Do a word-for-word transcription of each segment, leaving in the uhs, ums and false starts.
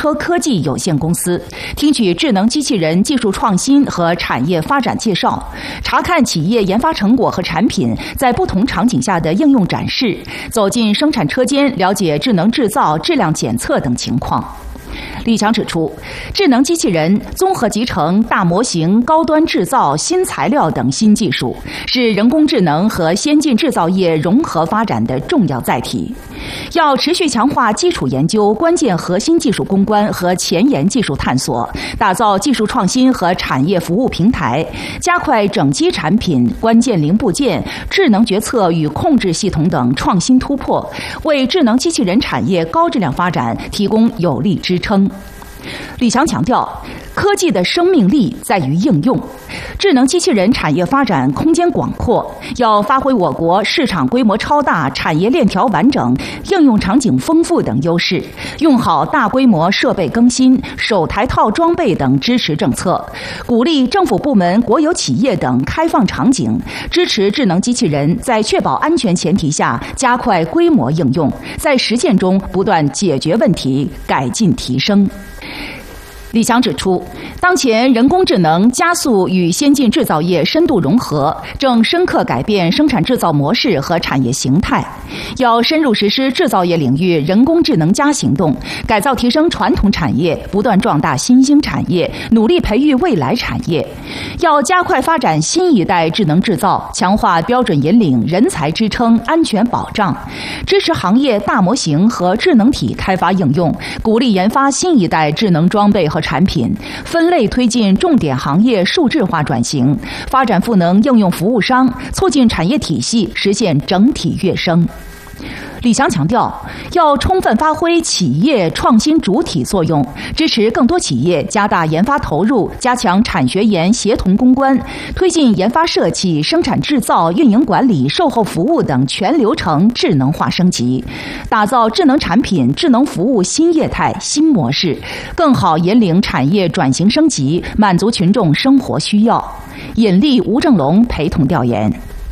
车科技有限公司，听取智能机器人技术创新和产业发展介绍，查看企业研发成果和产品在不同场景下的应用展示，走进生产车间，了解智能制造、质量检测等情况。李强指出，智能机器人综合集成大模型、高端制造、新材料等新技术，是人工智能和先进制造业融合发展的重要载体。要持续强化基础研究、关键核心技术攻关和前沿技术探索，打造技术创新和产业服务平台，加快整机产品、关键零部件、智能决策与控制系统等创新突破，为智能机器人产业高质量发展提供有力支撑。李强强调，科技的生命力在于应用，智能机器人产业发展空间广阔，要发挥我国市场规模超大、产业链条完整、应用场景丰富等优势，用好大规模设备更新、首台套装备等支持政策，鼓励政府部门、国有企业等开放场景，支持智能机器人在确保安全前提下加快规模应用，在实践中不断解决问题、改进提升。李强指出，当前人工智能加速与先进制造业深度融合，正深刻改变生产制造模式和产业形态。要深入实施制造业领域人工智能加行动，改造提升传统产业，不断壮大新兴产业，努力培育未来产业。要加快发展新一代智能制造，强化标准引领、人才支撑、安全保障，支持行业大模型和智能体开发应用，鼓励研发新一代智能装备和产品，分类推进重点行业数字化转型，发展赋能应用服务商，促进产业体系实现整体跃升。李强强调，要充分发挥企业创新主体作用，支持更多企业加大研发投入，加强产学研协同攻关，推进研发设计、生产制造、运营管理、售后服务等全流程智能化升级，打造智能产品、智能服务新业态、新模式，更好引领产业转型升级，满足群众生活需要。尹力、吴正龙陪同调研。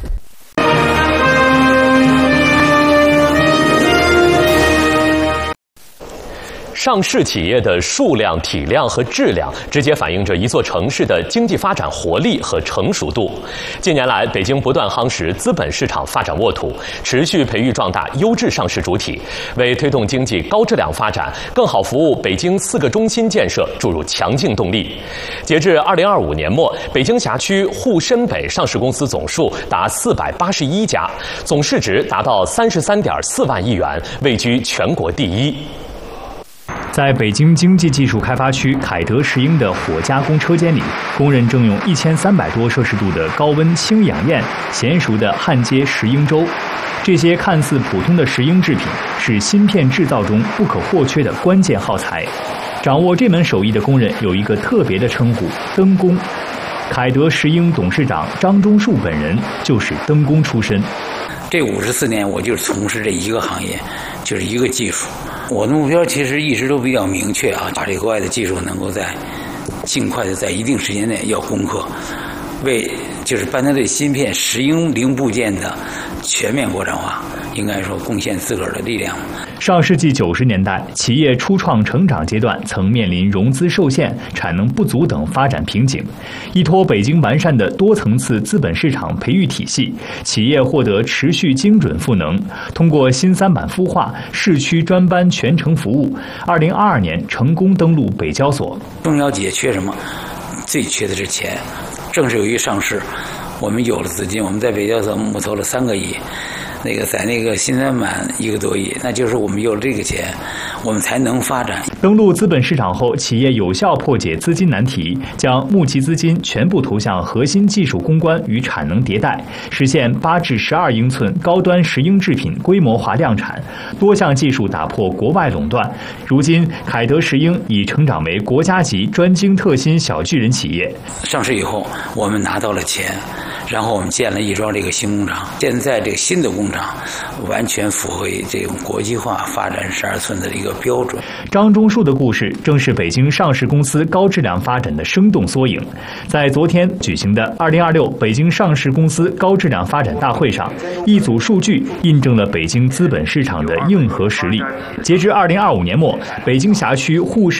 上市企业的数量、体量和质量，直接反映着一座城市的经济发展活力和成熟度。近年来，北京不断夯实资本市场发展沃土，持续培育壮大优质上市主体，为推动经济高质量发展、更好服务北京四个中心建设注入强劲动力。截至二零二五年末，北京辖区沪深北上市公司总数达四百八十一家，总市值达到三十三点四万亿元，位居全国第一。 在北京经济技术开发区凯德石英的火加工车间里，工人正用一千三百多摄氏度的高温轻氧焰娴熟地焊接石英轴。这些看似普通的石英制品，是芯片制造中不可或缺的关键耗材。掌握这门手艺的工人有一个特别的称呼——灯工。凯德石英董事长张忠树本人就是灯工出身。 这五十四年，我就是从事这一个行业，就是一个技术。我的目标其实一直都比较明确啊，把这个国外的技术能够在尽快的在一定时间内要攻克，为就是半导体芯片石英零部件的全面国产化，应该说贡献自个儿的力量。 上世纪九十年代，企业初创成长阶段曾面临融资受限、产能不足等发展瓶颈。依托北京完善的多层次资本市场培育体系，企业获得持续精准赋能，通过新三板孵化、市区专班全程服务，二零二二年成功登陆北交所。 中小企业缺什么？最缺的是钱。正是由于上市，我们有了资金，我们在北交所募投了三个亿。那个在那个新三板一个多亿，那就是我们有了这个钱，我们才能发展。 登陆资本市场后，企业有效破解资金难题，将募集资金全部投向核心技术攻关与产能迭代，实现八至十二英寸高端石英制品规模化量产，多项技术打破国外垄断。如今，凯德石英已成长为国家级专精特新小巨人企业。 上市以后，我们拿到了钱。然后我们建了亦庄这个新工厂，现在这个新的工厂完全符合这种国际化发展十二寸的一个标准。 张忠树的故事正是北京上市公司高质量发展的生动缩影。在昨天举行的二零二六北京上市公司高质量发展大会上，一组数据印证了北京资本市场的硬核实力。截至二零二五年末，北京辖区沪深